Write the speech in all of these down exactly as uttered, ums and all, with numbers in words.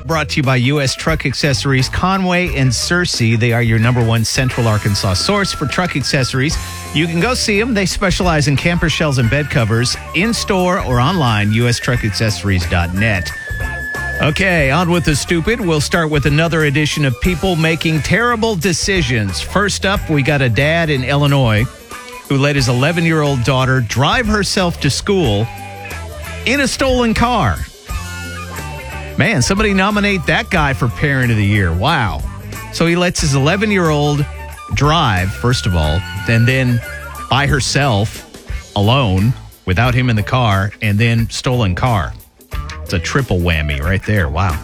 brought to you by U S Truck Accessories, Conway and Searcy. They are your number one Central Arkansas source for truck accessories. You can go see them. They specialize in camper shells and bed covers, in-store or online, U S truck accessories dot net. Okay, on with the stupid. We'll start with another edition of people making terrible decisions. First up, we got a dad in Illinois who let his eleven-year-old daughter drive herself to school in a stolen car. Man, somebody nominate that guy for Parent of the Year. Wow. So he lets his eleven-year-old drive, first of all, and then by herself, alone, without him in the car, and then stolen car. It's a triple whammy right there. Wow.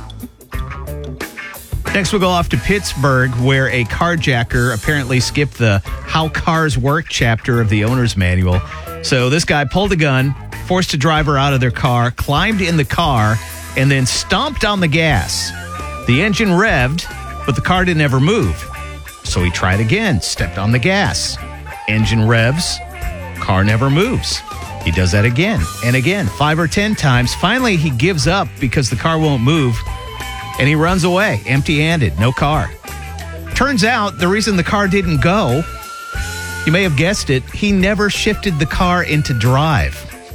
Next, we'll go off to Pittsburgh, where a carjacker apparently skipped the How Cars Work chapter of the owner's manual. So this guy pulled a gun, forced a driver out of their car, climbed in the car, and then stomped on the gas. The engine revved, but the car didn't ever move. So he tried again, stepped on the gas. Engine revs, car never moves. He does that again and again, five or ten times. Finally, he gives up because the car won't move, and he runs away empty-handed, no car. Turns out the reason the car didn't go, you may have guessed it, he never shifted the car into drive.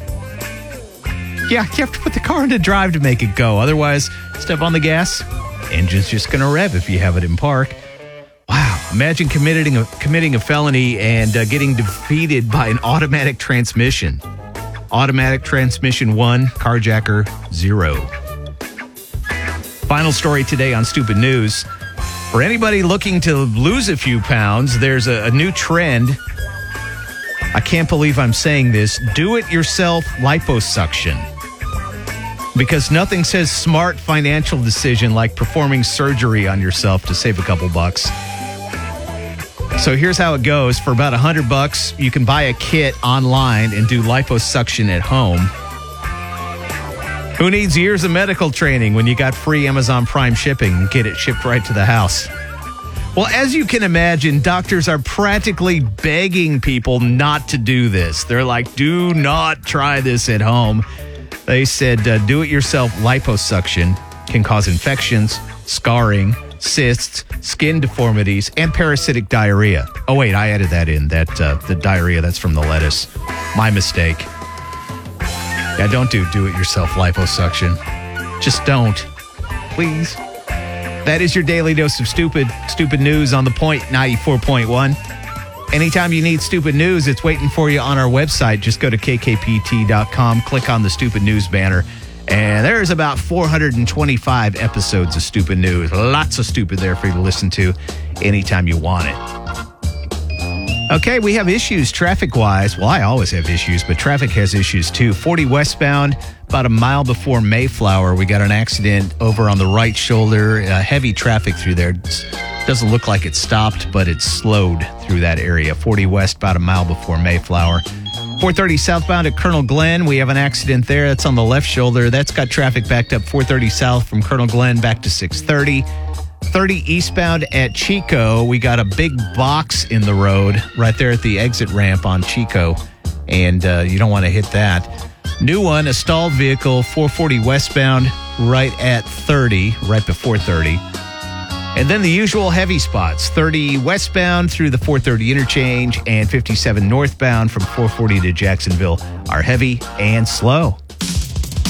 Yeah, you have to put the car into drive to make it go. Otherwise, step on the gas, engine's just going to rev if you have it in park. Wow, imagine committing a, committing a felony and uh, getting defeated by an automatic transmission. Automatic transmission one, carjacker zero. Final story today on Stupid News. For anybody looking to lose a few pounds, there's a, a new trend. I can't believe I'm saying this. Do-it-yourself liposuction. Because nothing says smart financial decision like performing surgery on yourself to save a couple bucks. So here's how it goes. For about a hundred bucks, you can buy a kit online and do liposuction at home. Who needs years of medical training when you got free Amazon Prime shipping and get it shipped right to the house? Well, as you can imagine, doctors are practically begging people not to do this. They're like, do not try this at home. They said uh, do-it-yourself liposuction can cause infections, scarring, cysts, skin deformities, and parasitic diarrhea. Oh, wait, I added that in. That uh, the diarrhea, that's from the lettuce. My mistake. Yeah, don't do do-it-yourself liposuction. Just don't. Please. That is your daily dose of stupid, stupid news on The Point ninety-four point one. Anytime you need stupid news, it's waiting for you on our website. Just go to K K P T dot com, click on the stupid news banner, and there's about four hundred twenty-five episodes of stupid news. Lots of stupid there for you to listen to anytime you want it. Okay, we have issues traffic-wise. Well, I always have issues, but traffic has issues too. forty westbound, about a mile before Mayflower, we got an accident over on the right shoulder. Uh, heavy traffic through there. It's, doesn't look like it stopped, but it's slowed through that area. forty west, about a mile before Mayflower. four thirty southbound at Colonel Glenn. We have an accident there. That's on the left shoulder. That's got traffic backed up four thirty south from Colonel Glenn back to six thirty. thirty eastbound at Chico. We got a big box in the road right there at the exit ramp on Chico, and uh, you don't want to hit that. New one, a stalled vehicle, four forty westbound, right at thirty, right before thirty. And then the usual heavy spots, thirty westbound through the four thirty interchange and fifty-seven northbound from four forty to Jacksonville are heavy and slow.